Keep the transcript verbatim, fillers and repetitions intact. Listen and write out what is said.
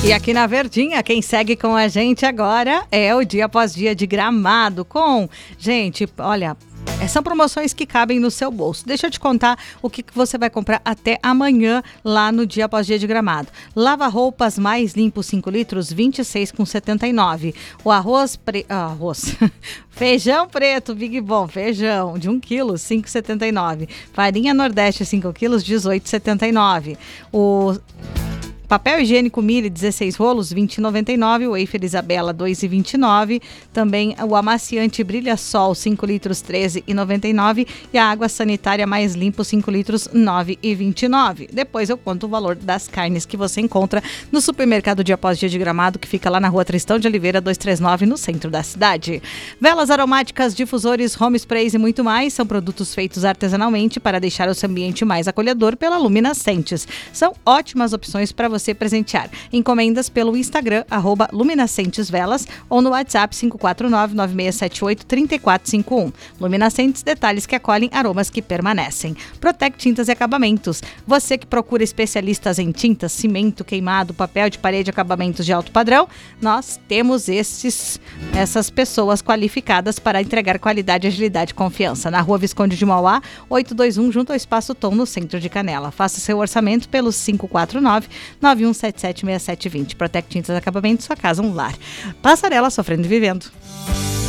E aqui na Verdinha, quem segue com a gente agora é o Dia Após Dia de Gramado com, gente, olha, são promoções que cabem no seu bolso. Deixa eu te contar o que você vai comprar até amanhã lá no Dia Após Dia de Gramado. Lava-roupas mais limpo cinco litros, vinte e seis reais e setenta e nove centavos. O arroz... Pre... Ah, arroz... Feijão preto, Big Bom, feijão de um quilo, cinco reais e setenta e nove centavos. Farinha Nordeste, cinco quilos, dezoito reais e setenta e nove centavos. O... Papel higiênico Mille, dezesseis rolos, vinte reais e noventa e nove centavos. O Wafer Isabela, dois reais e vinte e nove centavos. Também o amaciante Brilha Sol, cinco litros, treze reais e noventa e nove centavos. E a água sanitária mais limpo, cinco litros, nove reais e vinte e nove centavos. Depois eu conto o valor das carnes que você encontra no supermercado Dia Após Dia de Gramado, que fica lá na rua Tristão de Oliveira, duzentos e trinta e nove, no centro da cidade. Velas aromáticas, difusores, home sprays e muito mais. São produtos feitos artesanalmente para deixar o seu ambiente mais acolhedor pela Luminascentes. São ótimas opções para você você presentear. Encomendas pelo Instagram, arroba Luminascentes Velas, ou no WhatsApp cinco quatro nove, nove seis sete oito, três quatro cinco um. Luminascentes, detalhes que acolhem, aromas que permanecem. Protec Tintas e Acabamentos. Você que procura especialistas em tintas, cimento, queimado, papel de parede, acabamentos de alto padrão, nós temos esses, essas pessoas qualificadas para entregar qualidade, agilidade e confiança. Na rua Visconde de Mauá, oitocentos e vinte e um, junto ao Espaço Tom, no centro de Canela. Faça seu orçamento pelo cinco quatro nove, nove um sete sete, seis sete dois zero. Protec Tintas e Acabamentos, sua casa um lar. Passarela, sofrendo e vivendo.